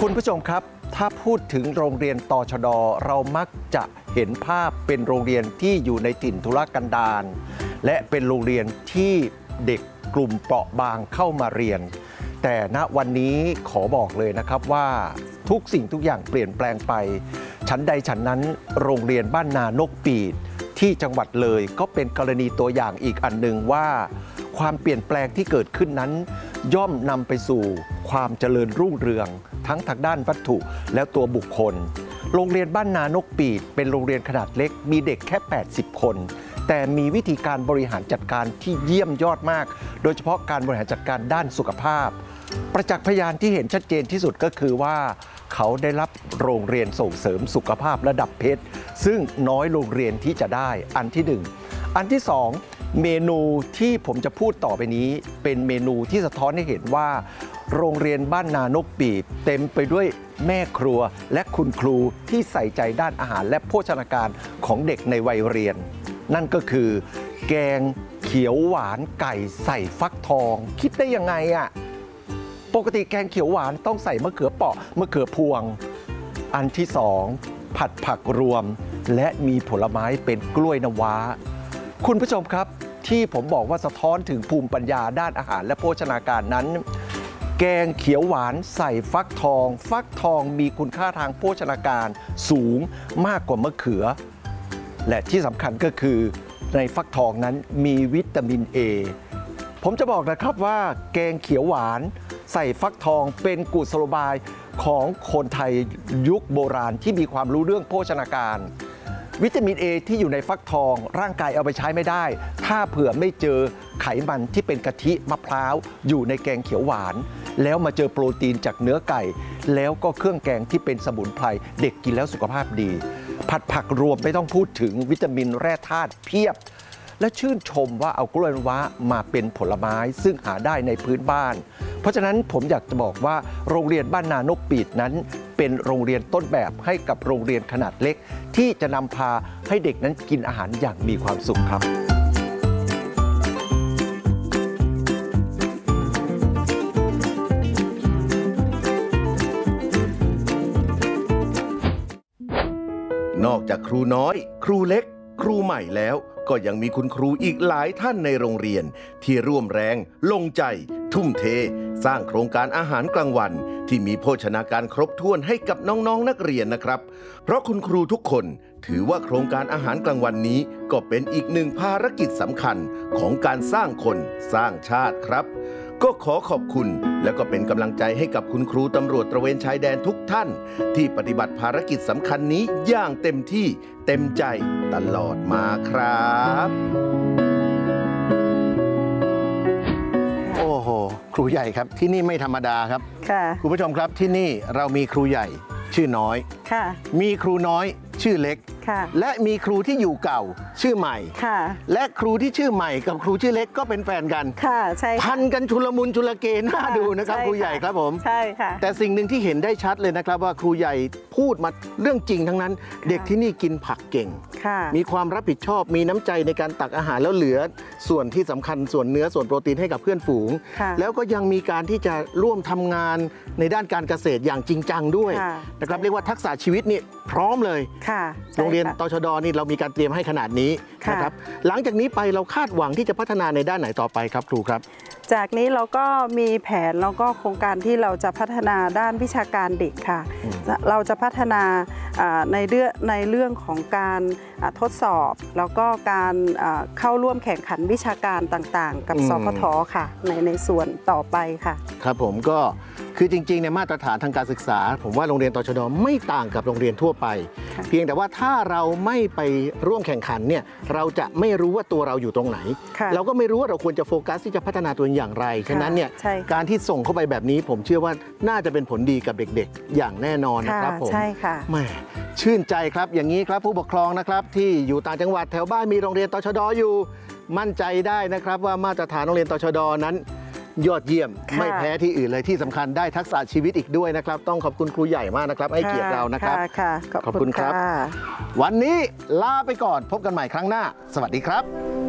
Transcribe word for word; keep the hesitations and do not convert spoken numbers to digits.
คุณผู้ชมครับถ้าพูดถึงโรงเรียนตชด.เรามักจะเห็นภาพเป็นโรงเรียนที่อยู่ในถิ่นทุรกันดารและเป็นโรงเรียนที่เด็กกลุ่มเปราะบางเข้ามาเรียนแต่ณวันนี้ขอบอกเลยนะครับว่าทุกสิ่งทุกอย่างเปลี่ยนแปลงไปฉันใดฉันนั้นโรงเรียนบ้านนานกปีดที่จังหวัดเลยก็เป็นกรณีตัวอย่างอีกอันหนึ่งว่าความเปลี่ยนแปลงที่เกิดขึ้นนั้นย่อมนำไปสู่ความเจริญรุ่งเรืองทั้งทางด้านวัตถุและตัวบุคคลโรงเรียนบ้านนานกปีดเป็นโรงเรียนขนาดเล็กมีเด็กแค่แปดสิบคนแต่มีวิธีการบริหารจัดการที่เยี่ยมยอดมากโดยเฉพาะการบริหารจัดการด้านสุขภาพประจักษ์พยานที่เห็นชัดเจนที่สุดก็คือว่าเขาได้รับโรงเรียนส่งเสริมสุขภาพระดับเพชรซึ่งน้อยโรงเรียนที่จะได้อันที่หนึ่งอันที่สองเมนูที่ผมจะพูดต่อไปนี้เป็นเมนูที่สะท้อนให้เห็นว่าโรงเรียนบ้านนานกปีดเต็มไปด้วยแม่ครัวและคุณครูที่ใส่ใจด้านอาหารและโภชนาการของเด็กในวัยเรียนนั่นก็คือแกงเขียวหวานไก่ใส่ฟักทองคิดได้ยังไงอะปกติแกงเขียวหวานต้องใส่มะเขือเปราะมะเขือพวงอันที่สองผัดผักรวมและมีผลไม้เป็นกล้วยน้ำว้าคุณผู้ชมครับที่ผมบอกว่าสะท้อนถึงภูมิปัญญาด้านอาหารและโภชนาการนั้นแกงเขียวหวานใส่ฟักทองฟักทองมีคุณค่าทางโภชนาการสูงมากกว่ามะเขือและที่สำคัญก็คือในฟักทองนั้นมีวิตามิน เอ ผมจะบอกนะครับว่าแกงเขียวหวานใส่ฟักทองเป็นกุศโลบายของคนไทยยุคโบราณที่มีความรู้เรื่องโภชนาการวิตามิน เอ ที่อยู่ในฟักทองร่างกายเอาไปใช้ไม่ได้ถ้าเผื่อไม่เจอไขมันที่เป็นกะทิมะพร้าวอยู่ในแกงเขียวหวานแล้วมาเจอโปรตีนจากเนื้อไก่แล้วก็เครื่องแกงที่เป็นสมุนไพรเด็กกินแล้วสุขภาพดีผัดผักรวมไม่ต้องพูดถึงวิตามินแร่ธาตุเพียบและชื่นชมว่าเอากล้วยน้ำว้ามาเป็นผลไม้ซึ่งหาได้ในพื้นบ้านเพราะฉะนั้นผมอยากจะบอกว่าโรงเรียนบ้านนานกปีดนั้นเป็นโรงเรียนต้นแบบให้กับโรงเรียนขนาดเล็กที่จะนำพาให้เด็กนั้นกินอาหารอย่างมีความสุขครับนอกจากครูน้อยครูเล็กครูใหม่แล้วก็ยังมีคุณครูอีกหลายท่านในโรงเรียนที่ร่วมแรงลงใจทุ่มเทสร้างโครงการอาหารกลางวันที่มีโภชนาการครบถ้วนให้กับน้องๆ นักเรียนนะครับเพราะคุณครูทุกคนถือว่าโครงการอาหารกลางวันนี้ก็เป็นอีกหนึ่งภารกิจสำคัญของการสร้างคนสร้างชาติครับก็ขอขอบคุณและก็เป็นกำลังใจให้กับคุณครูตำรวจตระเวนชายแดนทุกท่านที่ปฏิบัติภารกิจสำคัญนี้อย่างเต็มที่เต็มใจตลอดมาครับโอ้โหครูใหญ่ครับที่นี่ไม่ธรรมดาครับค่ะคุณผู้ชมครับที่นี่เรามีครูใหญ่ชื่อน้อยค่ะมีครูน้อยชื่อเล็กและมีครูที่อยู่เก่าชื่อใหม่และครูที่ชื่อใหม่กับครูชื่อเล็กก็เป็นแฟนกันค่ะใช่พันกันชุลมุนชุลเกน่าดูนะครับครูใหญ่ครับผมใช่ค่ะแต่สิ่งหนึ่งที่เห็นได้ชัดเลยนะครับว่าครูใหญ่พูดมาเรื่องจริงทั้งนั้นเด็กที่นี่กินผักเก่งมีความรับผิดชอบมีน้ำใจในการตักอาหารแล้วเหลือส่วนที่สำคัญส่วนเนื้อส่วนโปรตีนให้กับเพื่อนฝูงแล้วก็ยังมีการที่จะร่วมทำงานในด้านการเกษตรอย่างจริงจังด้วยนะครับเรียกว่าทักษะชีวิตนี่พร้อมเลยโรงเรียนตชด.นี่เรามีการเตรียมให้ขนาดนี้นะครับหลังจากนี้ไปเราคาดหวังที่จะพัฒนาในด้านไหนต่อไปครับครูครับจากนี้เราก็มีแผนแล้วก็โครงการที่เราจะพัฒนาด้านวิชาการเด็กค่ะเราจะพัฒนาในเรื่องในเรื่องของการทดสอบแล้วก็การเข้าร่วมแข่งขันวิชาการต่างๆกับสพท.ค่ะในในส่วนต่อไปค่ะครับผมก็คือจริงๆในมาตรฐานทางการศึกษาผมว่าโรงเรียนตชด.ไม่ต่างกับโรงเรียนทั่วไปเพียงแต่ว่าถ้าเราไม่ไปร่วมแข่งขันเนี่ยเราจะไม่รู้ว่าตัวเราอยู่ตรงไหนเราก็ไม่รู้ว่าเราควรจะโฟกัสที่จะพัฒนาตัวเองอย่างไรฉะนั้นเนี่ยการที่ส่งเข้าไปแบบนี้ผมเชื่อว่าน่าจะเป็นผลดีกับเด็กๆอย่างแน่นอนนะครับผมใช่ค่ะแม่ชื่นใจครับอย่างนี้ครับผู้ปกครองนะครับที่อยู่ต่างจังหวัดแถวบ้านมีโรงเรียนตชด.อยู่มั่นใจได้นะครับว่ามาตรฐานโรงเรียนตชด.นั้นยอดเยี่ยมไม่แพ้ที่อื่นเลยที่สำคัญได้ทักษะชีวิตอีกด้วยนะครับต้องขอบคุณครูใหญ่มากนะครับให้เกียรติเรานะครับขอบคุณครับวันนี้ลาไปก่อนพบกันใหม่ครั้งหน้าสวัสดีครับ